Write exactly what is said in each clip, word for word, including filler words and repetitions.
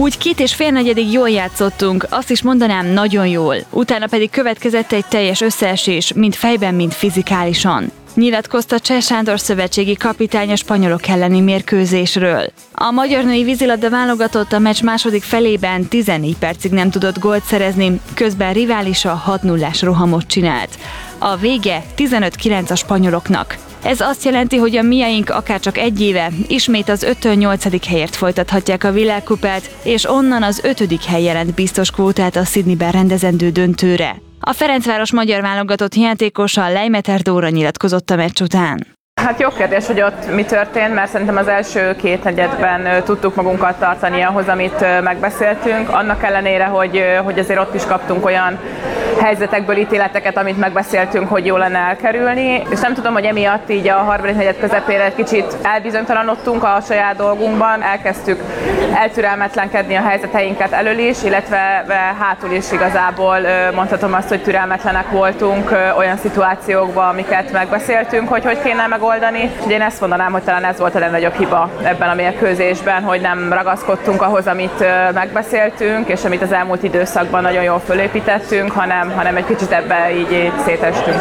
Úgy két és fél negyedig jól játszottunk, azt is mondanám nagyon jól. Utána pedig következett egy teljes összeesés, mind fejben, mind fizikálisan. Nyilatkozta Cseh Sándor szövetségi kapitány a spanyolok elleni mérkőzésről. A magyar női vízilabda válogatott a meccs második felében tizennégy percig nem tudott gólt szerezni, közben riválisa hat nullás rohamot csinált. A vége tizenöt kilenc a spanyoloknak. Ez azt jelenti, hogy a miaink akárcsak egy éve ismét az öttől nyolcadik helyért folytathatják a világkupát, és onnan az ötödik hely jelent biztos kvótát a Sydneyben rendezendő döntőre. A Ferencváros magyar válogatott játékosa Leimeter Dóra nyilatkozott a meccs után. Hát jó kérdés, hogy ott mi történt, mert szerintem az első két negyedben tudtuk magunkat tartani ahhoz, amit megbeszéltünk. Annak ellenére, hogy, hogy azért ott is kaptunk olyan helyzetekből ítéleteket, amit megbeszéltünk, hogy jó lenne elkerülni. És nem tudom, hogy emiatt így a harmadik negyed közepére egy kicsit elbizonytalanodtunk a saját dolgunkban. Elkezdtük eltürelmetlenkedni a helyzeteinket elől is, illetve hátul is igazából mondhatom azt, hogy türelmetlenek voltunk olyan szituációkban, amiket megbeszéltünk, hogy hogy kéne megoldani. Úgyhogy én ezt mondanám, hogy talán ez volt a legnagyobb hiba ebben a mérkőzésben, hogy nem ragaszkodtunk ahhoz, amit megbeszéltünk, és amit az elmúlt időszakban nagyon jól fölépítettünk, hanem, hanem egy kicsit ebbe így, így szétestünk.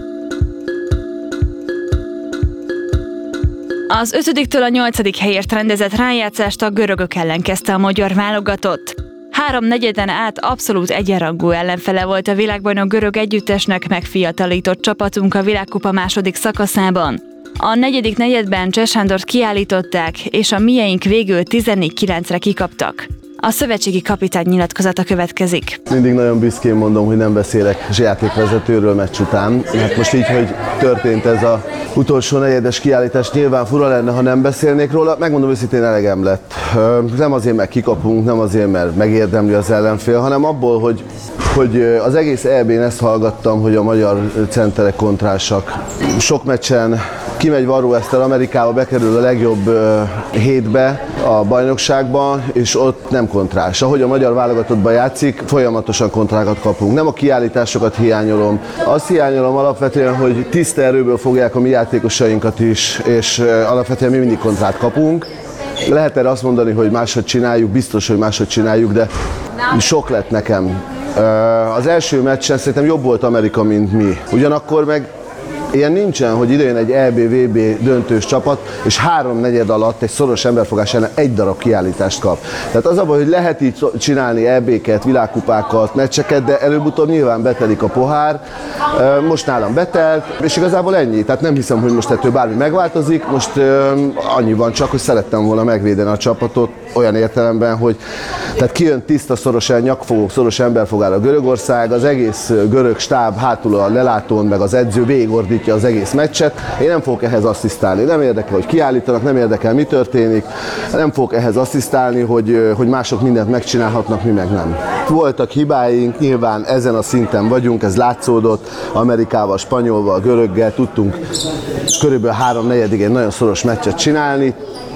Az ötödiktől a nyolcadik helyért rendezett rájátszást a görögök ellen kezdte a magyar válogatott. Három negyeden át abszolút egyenrangú ellenfele volt a világbajnok görög együttesnek megfiatalított csapatunk a világkupa második szakaszában. A negyedik negyedben Cseh Sándort kiállították, és a mieink végül tizennégy kilencre kikaptak. A szövetségi kapitány nyilatkozata következik. Mindig nagyon büszkén mondom, hogy nem beszélek játékvezetőről meccs után. Hát most így, hogy történt ez az utolsó negyedes kiállítás, nyilván fura lenne, ha nem beszélnék róla. Megmondom őszintén, elegem lett. Nem azért, mert kikapunk, nem azért, mert megérdemli az ellenfél, hanem abból, hogy, hogy az egész é bén ezt hallgattam, hogy a magyar centerek kontrásak. Sok meccsen kimegy Varró Eszter Amerikába, bekerül a legjobb uh, hétbe a bajnokságban, és ott nem kontrás. Ahogy a magyar válogatottban játszik, folyamatosan kontrákat kapunk. Nem a kiállításokat hiányolom. Azt hiányolom alapvetően, hogy tiszta erőből fogják a mi játékosainkat is, és uh, alapvetően mi mindig kontrát kapunk. Lehet erre azt mondani, hogy máshogy csináljuk, biztos, hogy máshogy csináljuk, de sok lett nekem. Uh, az első meccsen szerintem jobb volt Amerika, mint mi. Ugyanakkor meg ilyen nincsen, hogy idejön egy é bé vé bé döntős csapat, és három negyed alatt egy szoros emberfogás ellen egy darab kiállítást kap. Tehát az a baj, hogy lehet így csinálni é béket, világkupákat, meccseket, de előbb-utóbb nyilván betelik a pohár. Most nálam betelt, és igazából ennyi. Tehát nem hiszem, hogy most ettől bármi megváltozik. Most annyi van csak, hogy szerettem volna megvédeni a csapatot olyan értelemben, hogy tehát kijön tiszta, szoros, nyakfogó, szoros emberfogára Görögország, az egész görög stáb hátul a lelátón, meg az edző végigordítja az egész meccset. Én nem fogok ehhez asszisztálni. Nem érdekel, hogy kiállítanak, nem érdekel, mi történik. Nem fogok ehhez asszisztálni, hogy, hogy mások mindent megcsinálhatnak, mi meg nem. Voltak hibáink, nyilván ezen a szinten vagyunk, ez látszódott. Amerikával, Spanyolval, Göröggel tudtunk körülbelül három negyedig egy nagyon szoros meccset csinálni,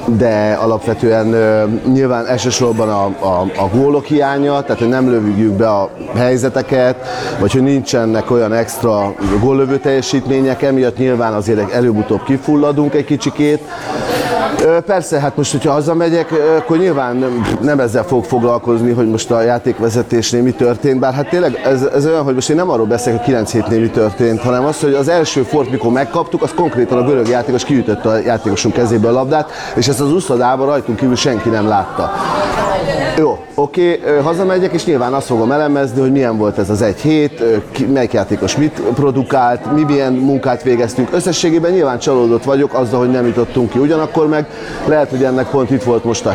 de alapvetően uh, nyilván elsősorban a, a, a gólok hiánya, tehát hogy nem lövjük be a helyzeteket, vagy hogy nincsenek olyan extra góllövő teljesítmények, emiatt nyilván azért előbb-utóbb kifulladunk egy kicsikét. Uh, persze, hát most, hogyha hazamegyek, uh, akkor nyilván nem ezzel fog foglalkozni, hogy most a játékvezetésnél mi történt, bár hát tényleg ez, ez olyan, hogy most én nem arról beszélek, hogy kilenc hétnél mi történt, hanem az, hogy az első fort, mikor megkaptuk, az konkrétan a görög játékos kiütötte a játékosunk kezébe a labdát, és ezt az úszodában rajtunk kívül senki nem látta. Jó, oké, okay, hazamegyek, és nyilván azt fogom elemezni, hogy milyen volt ez az egy hét, melyik játékos mit produkált, mi milyen munkát végeztünk. Összességében nyilván csalódott vagyok azzal, hogy nem jutottunk ki. Ugyanakkor meg lehet, hogy ennek pont itt volt most a